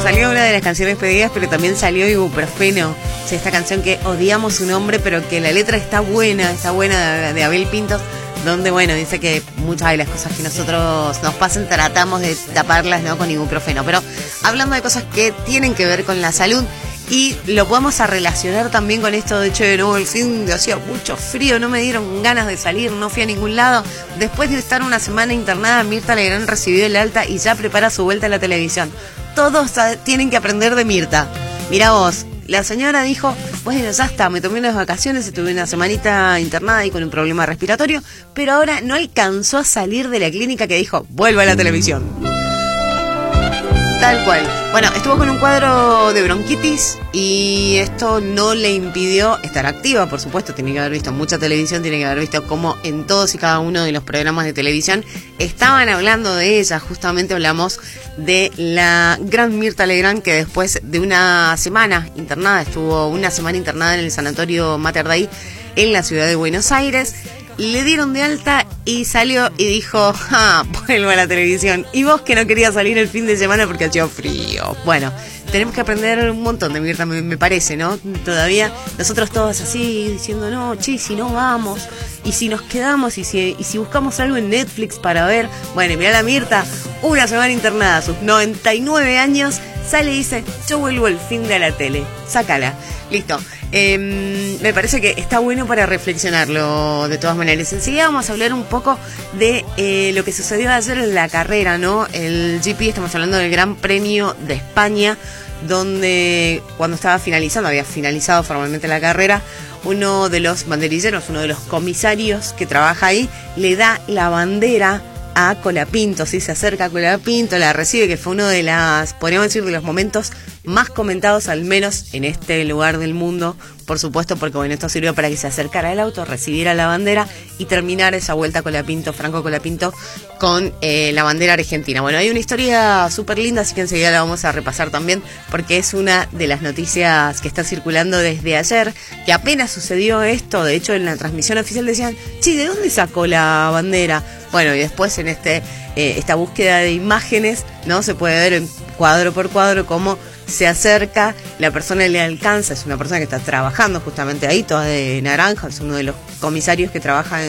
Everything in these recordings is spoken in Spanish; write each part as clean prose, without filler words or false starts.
salió una de las canciones pedidas, pero también salió Ibuprofeno. O sea, esta canción que odiamos su nombre, pero que la letra está buena de Abel Pintos, donde, bueno, dice que muchas de las cosas que nosotros nos pasan tratamos de taparlas, ¿no?, con ibuprofeno. Pero hablando de cosas que tienen que ver con la salud, y lo podemos a relacionar también con esto de, che, no, el fin de hacía mucho frío, no me dieron ganas de salir, no fui a ningún lado. Después de estar una semana internada, Mirta Legrand recibió el alta y ya prepara su vuelta a la televisión. Todos tienen que aprender de Mirta. Mirá vos, la señora dijo, bueno, ya está, me tomé unas vacaciones, estuve una semanita internada y con un problema respiratorio, pero ahora no alcanzó a salir de la clínica, que dijo, vuelvo a la televisión. Tal cual. Bueno, estuvo con un cuadro de bronquitis y esto no le impidió estar activa, por supuesto. Tiene que haber visto mucha televisión, tiene que haber visto cómo en todos y cada uno de los programas de televisión estaban hablando de ella. Justamente hablamos de la gran Mirta Legrand, que después de una semana internada, estuvo una semana internada en el Sanatorio Mater Dei en la ciudad de Buenos Aires. Le dieron de alta y salió y dijo, vuelvo a la televisión. Y vos que no querías salir el fin de semana porque hacía frío. Bueno, tenemos que aprender un montón de Mirta, me parece, ¿no? Todavía nosotros todos así diciendo, no, che, si no vamos, y si nos quedamos, y si buscamos algo en Netflix para ver. Bueno, mirá la Mirta, una semana internada, a sus 99 años, sale y dice, yo vuelvo el fin de la tele, sácala. Listo. Me parece que está bueno para reflexionarlo de todas maneras. Enseguida vamos a hablar un poco de lo que sucedió ayer en la carrera, ¿no? El GP, estamos hablando del Gran Premio de España, donde cuando estaba finalizando, había finalizado formalmente la carrera, uno de los banderilleros, uno de los comisarios que trabaja ahí, le da la bandera a Colapinto, ¿sí? Se acerca a Colapinto, la recibe, que fue uno de podríamos decir, de los momentos más comentados, al menos en este lugar del mundo, por supuesto, porque bueno, esto sirvió para que se acercara el auto, recibiera la bandera y terminara esa vuelta Colapinto, Franco Colapinto, con la bandera argentina. Bueno, hay una historia súper linda, así que enseguida la vamos a repasar también, porque es una de las noticias que está circulando desde ayer, que apenas sucedió esto. De hecho, en la transmisión oficial decían, che, ¿de dónde sacó la bandera? Bueno, y después en esta búsqueda de imágenes, ¿no? Se puede ver en cuadro por cuadro cómo se acerca, la persona le alcanza, es una persona que está trabajando justamente ahí, toda de naranja, es uno de los comisarios que trabaja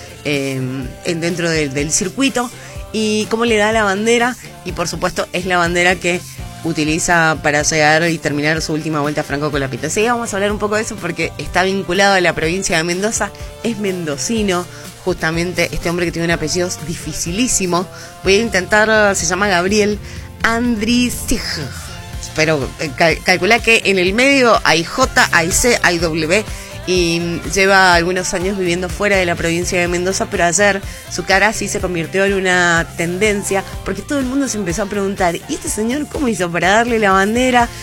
dentro del circuito, y cómo le da la bandera, y por supuesto es la bandera que utiliza para llegar y terminar su última vuelta a Franco Colapinto. Sí, vamos a hablar un poco de eso porque está vinculado a la provincia de Mendoza, es mendocino, justamente este hombre que tiene un apellido dificilísimo. Voy a intentar, se llama Gabriel Andricij, pero calcula que en el medio hay J, hay C, hay W, y lleva algunos años viviendo fuera de la provincia de Mendoza, pero ayer su cara sí se convirtió en una tendencia, porque todo el mundo se empezó a preguntar, ¿y este señor cómo hizo para darle la bandera?